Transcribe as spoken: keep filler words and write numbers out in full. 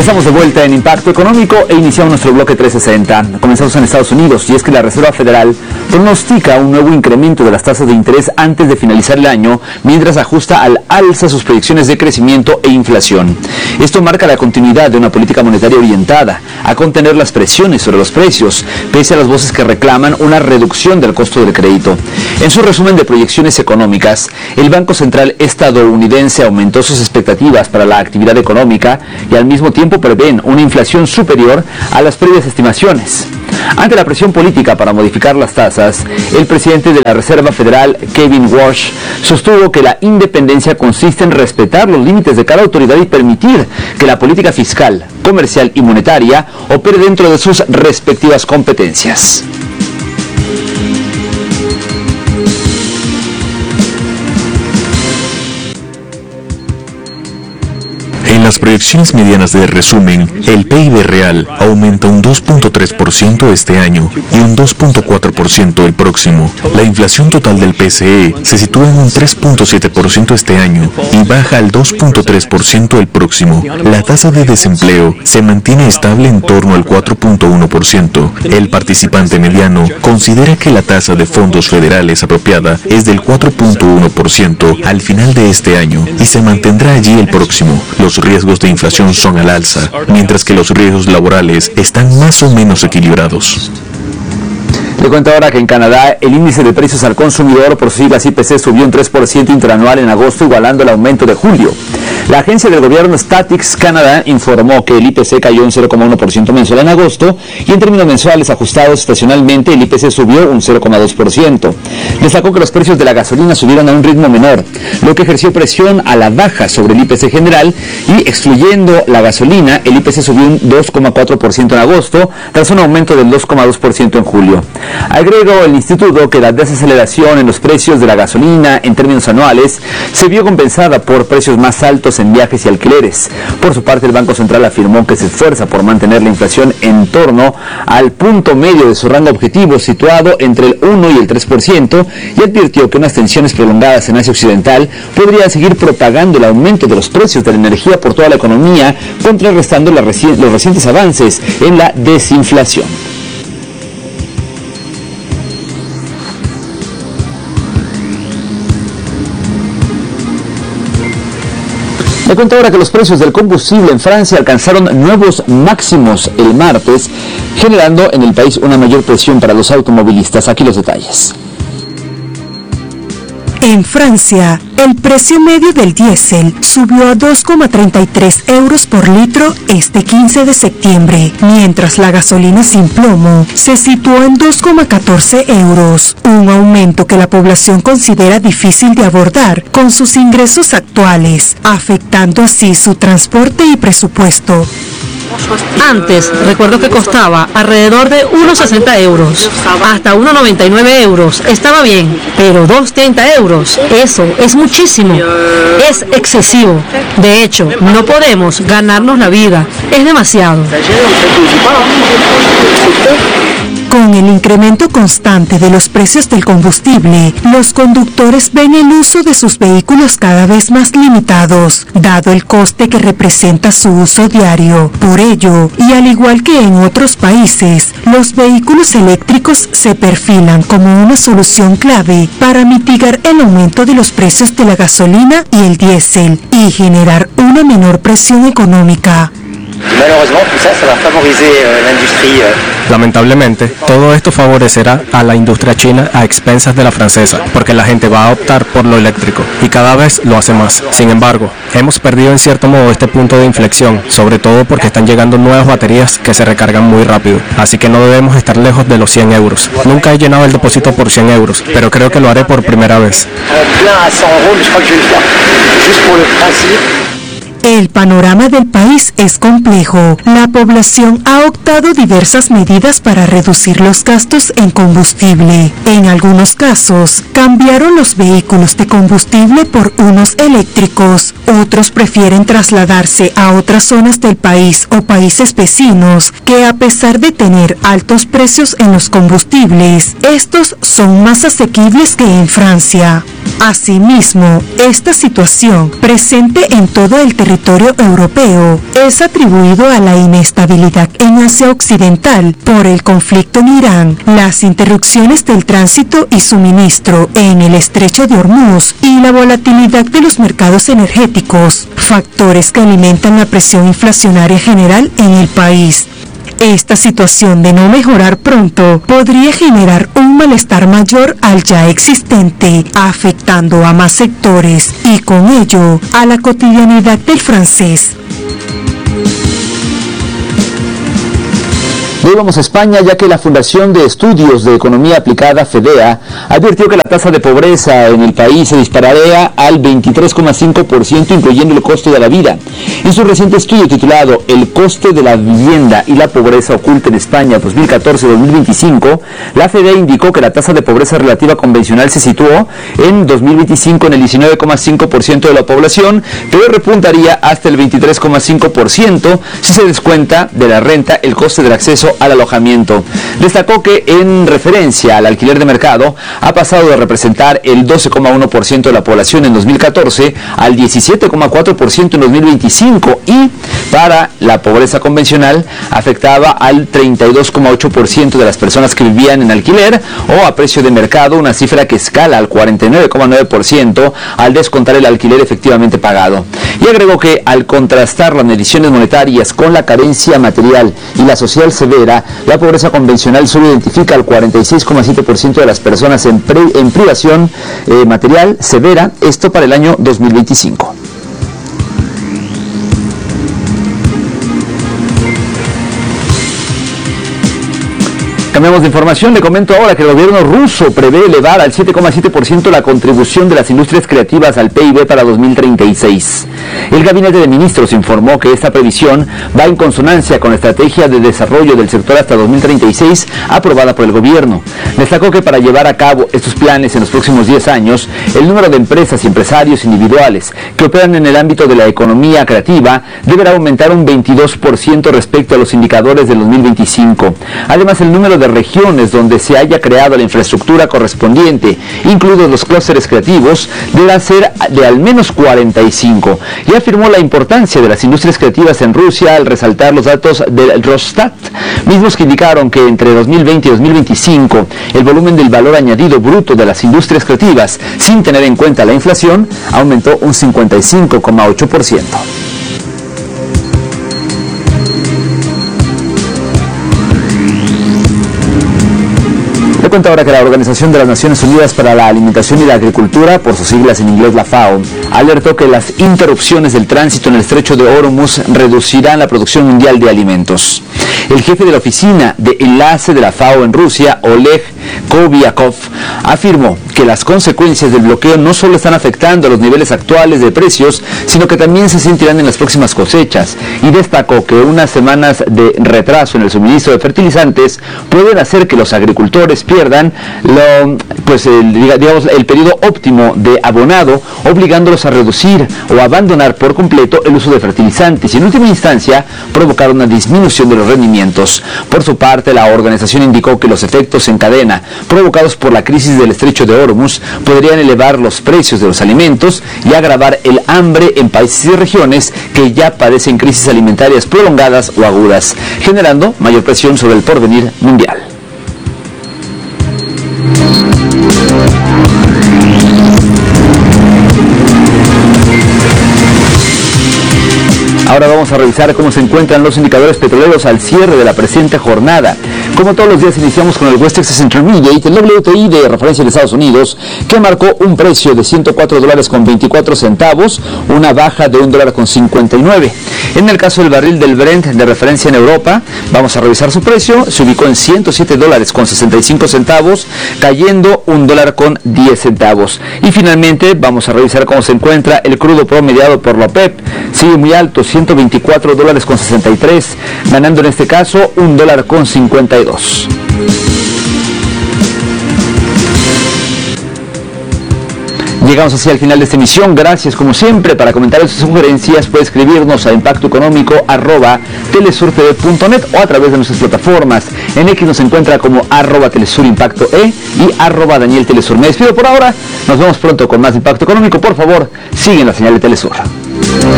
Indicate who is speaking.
Speaker 1: Estamos de vuelta en Impacto Económico e iniciamos nuestro bloque trescientos sesenta. Comenzamos en Estados Unidos y es que la Reserva Federal pronostica un nuevo incremento de las tasas de interés antes de finalizar el año, mientras ajusta al alza sus proyecciones de crecimiento e inflación. Esto marca la continuidad de una política monetaria orientada a contener las presiones sobre los precios, pese a las voces que reclaman una reducción del costo del crédito. En su resumen de proyecciones económicas, el Banco Central estadounidense aumentó sus expectativas para la actividad económica y al mismo tiempo prevén una inflación superior a las previas estimaciones. Ante la presión política para modificar las tasas, el presidente de la Reserva Federal, Kevin Warsh, sostuvo que la independencia consiste en respetar los límites de cada autoridad y permitir que la política fiscal, comercial y monetaria opere dentro de sus respectivas competencias.
Speaker 2: En las proyecciones medianas de resumen, el P I B real aumenta un dos punto tres por ciento este año y un dos punto cuatro por ciento el próximo. La inflación total del P C E se sitúa en un tres punto siete por ciento este año y baja al dos punto tres por ciento el próximo. La tasa de desempleo se mantiene estable en torno al cuatro punto uno por ciento. El participante mediano considera que la tasa de fondos federales apropiada es del cuatro punto uno por ciento al final de este año y se mantendrá allí el próximo. Los riesgos de inflación son al alza, mientras que los riesgos laborales están más o menos equilibrados.
Speaker 1: Le cuento ahora que en Canadá el índice de precios al consumidor, por sus siglas I P C, subió un tres por ciento interanual en agosto, igualando el aumento de julio. La agencia del gobierno Statistics Canada informó que el I P C cayó un cero coma uno por ciento mensual en agosto y en términos mensuales ajustados estacionalmente el I P C subió un cero coma dos por ciento. Destacó que los precios de la gasolina subieron a un ritmo menor, lo que ejerció presión a la baja sobre el I P C general, y excluyendo la gasolina, el I P C subió un dos coma cuatro por ciento en agosto, tras un aumento del dos coma dos por ciento en julio. Agregó el instituto que la desaceleración en los precios de la gasolina en términos anuales se vio compensada por precios más altos en viajes y alquileres. Por su parte, el Banco Central afirmó que se esfuerza por mantener la inflación en torno al punto medio de su rango objetivo, situado entre el uno y el tres por ciento, y advirtió que unas tensiones prolongadas en Asia Occidental podrían seguir propagando el aumento de los precios de la energía por toda la economía, contrarrestando la reci- los recientes avances en la desinflación. Le cuento ahora que los precios del combustible en Francia alcanzaron nuevos máximos el martes, generando en el país una mayor presión para los automovilistas. Aquí los detalles.
Speaker 3: En Francia, el precio medio del diésel subió a dos coma treinta y tres euros por litro este quince de septiembre, mientras la gasolina sin plomo se situó en dos coma catorce euros, un aumento que la población considera difícil de abordar con sus ingresos actuales, afectando así su transporte y presupuesto.
Speaker 4: Antes, recuerdo que costaba alrededor de uno sesenta euros, hasta uno noventa y nueve euros, estaba bien, pero dos treinta euros, eso es muchísimo, es excesivo. De hecho, no podemos ganarnos la vida, es demasiado.
Speaker 3: Con el incremento constante de los precios del combustible, los conductores ven el uso de sus vehículos cada vez más limitados, dado el coste que representa su uso diario. Por ello, y al igual que en otros países, los vehículos eléctricos se perfilan como una solución clave para mitigar el aumento de los precios de la gasolina y el diésel y generar una menor presión económica.
Speaker 5: Lamentablemente, todo esto favorecerá a la industria china a expensas de la francesa, porque la gente va a optar por lo eléctrico y cada vez lo hace más. Sin embargo, hemos perdido en cierto modo este punto de inflexión, sobre todo porque están llegando nuevas baterías que se recargan muy rápido, así que no debemos estar lejos de los cien euros. Nunca he llenado el depósito por cien euros, pero creo que lo haré por primera vez.
Speaker 3: El panorama del país es complejo. La población ha optado diversas medidas para reducir los gastos en combustible. En algunos casos, cambiaron los vehículos de combustible por unos eléctricos. Otros prefieren trasladarse a otras zonas del país o países vecinos que, a pesar de tener altos precios en los combustibles, estos son más asequibles que en Francia. Asimismo, esta situación, presente en todo el territorio territorio europeo es atribuido a la inestabilidad en Asia Occidental por el conflicto en Irán, las interrupciones del tránsito y suministro en el estrecho de Hormuz y la volatilidad de los mercados energéticos, factores que alimentan la presión inflacionaria general en el país. Esta situación de no mejorar pronto podría generar un malestar mayor al ya existente, afectando a más sectores y con ello a la cotidianidad del francés.
Speaker 1: Luego vamos a España, ya que la Fundación de Estudios de Economía Aplicada, FEDEA, advirtió que la tasa de pobreza en el país se dispararía al veintitrés coma cinco por ciento, incluyendo el costo de la vida. En su reciente estudio titulado El coste de la vivienda y la pobreza oculta en España dos mil catorce a dos mil veinticinco, la FEDEA indicó que la tasa de pobreza relativa convencional se situó en dos mil veinticinco en el diecinueve coma cinco por ciento de la población, pero repuntaría hasta el veintitrés coma cinco por ciento si se descuenta de la renta el coste del acceso al alojamiento. Destacó que en referencia al alquiler de mercado ha pasado de representar el doce coma uno por ciento de la población en dos mil catorce al diecisiete coma cuatro por ciento en dos mil veinticinco, y para la pobreza convencional afectaba al treinta y dos coma ocho por ciento de las personas que vivían en alquiler o a precio de mercado, una cifra que escala al cuarenta y nueve coma nueve por ciento al descontar el alquiler efectivamente pagado. Y agregó que al contrastar las mediciones monetarias con la carencia material y la social severa, la pobreza convencional solo identifica al cuarenta y seis coma siete por ciento de las personas en, pre, en privación eh, material severa, esto para el año dos mil veinticinco. Cambiamos de información. Le comento ahora que el gobierno ruso prevé elevar al siete coma siete por ciento la contribución de las industrias creativas al P I B para dos mil treinta y seis. El gabinete de ministros informó que esta previsión va en consonancia con la estrategia de desarrollo del sector hasta dos mil treinta y seis aprobada por el gobierno. Destacó que para llevar a cabo estos planes en los próximos diez años, el número de empresas y empresarios individuales que operan en el ámbito de la economía creativa deberá aumentar un veintidós por ciento respecto a los indicadores del dos mil veinticinco. Además, el número de regiones donde se haya creado la infraestructura correspondiente, incluidos los clústeres creativos, deberá ser de al menos cuarenta y cinco. Y afirmó la importancia de las industrias creativas en Rusia al resaltar los datos del Rosstat, mismos que indicaron que entre dos mil veinte y dos mil veinticinco el volumen del valor añadido bruto de las industrias creativas, sin tener en cuenta la inflación, aumentó un cincuenta y cinco coma ocho por ciento. Le cuento ahora que la Organización de las Naciones Unidas para la Alimentación y la Agricultura, por sus siglas en inglés la FAO, alertó que las interrupciones del tránsito en el estrecho de Hormuz reducirán la producción mundial de alimentos. El jefe de la oficina de enlace de la FAO en Rusia, Oleg Kobiakov, afirmó que las consecuencias del bloqueo no solo están afectando a los niveles actuales de precios, sino que también se sentirán en las próximas cosechas, y destacó que unas semanas de retraso en el suministro de fertilizantes pueden hacer que los agricultores pierdan lo, pues el, digamos, el periodo óptimo de abonado, obligándolos a reducir o abandonar por completo el uso de fertilizantes y en última instancia provocar una disminución de los rendimientos. Por su parte, la organización indicó que los efectos en cadena provocados por la crisis del estrecho de Hormuz podrían elevar los precios de los alimentos y agravar el hambre en países y regiones que ya padecen crisis alimentarias prolongadas o agudas, generando mayor presión sobre el porvenir mundial. Ahora vamos a revisar cómo se encuentran los indicadores petroleros al cierre de la presente jornada. Como todos los días, iniciamos con el West Texas Intermediate, el W T I de referencia de Estados Unidos, que marcó un precio de ciento cuatro dólares con veinticuatro centavos, una baja de un dólar con cincuenta y nueve. En el caso del barril del Brent de referencia en Europa, vamos a revisar su precio, se ubicó en ciento siete dólares con sesenta y cinco centavos, cayendo un dólar con diez centavos. Y finalmente vamos a revisar cómo se encuentra el crudo promediado por la OPEP, sigue muy alto, ciento veinticuatro dólares con sesenta y tres, ganando en este caso un dólar con cincuenta y dos. Llegamos así al final de esta emisión. Gracias como siempre. Para comentarios y sugerencias puede escribirnos a impacto económico arroba telesur t v punto net o a través de nuestras plataformas. En X nos encuentra como arroba telesurimpacto e y arroba Daniel Telesur. Me despido por ahora. Nos vemos pronto con más Impacto Económico. Por favor, siguen la señal de Telesur.